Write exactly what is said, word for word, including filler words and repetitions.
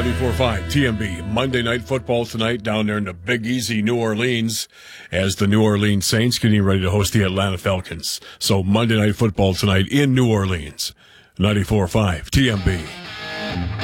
ninety-four point five T M B. Monday Night Football tonight down there in the Big Easy, New Orleans, as the New Orleans Saints getting ready to host the Atlanta Falcons. So Monday Night Football tonight in New Orleans. ninety-four point five T M B.